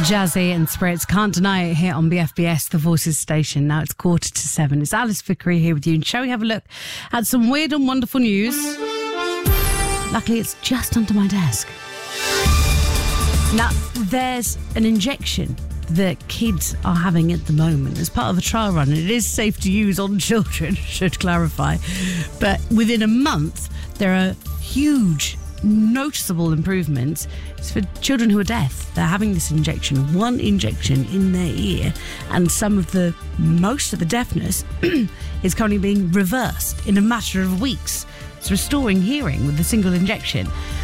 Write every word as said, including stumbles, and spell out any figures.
Jazzy and Spritz, Can't Deny It, here on B F B S, the Voices station. Now it's quarter to seven. It's Alice Vickery here with you. And shall we have a look at some weird and wonderful news? Luckily, it's just under my desk. Now, there's an injection that kids are having at the moment as part of a trial run. It is safe to use on children, should clarify. But within a month, there are huge, noticeable improvements. It's for children who are deaf. They're having this injection, one injection in their ear, and some of the, most of the deafness is currently being reversed in a matter of weeks. It's restoring hearing with a single injection.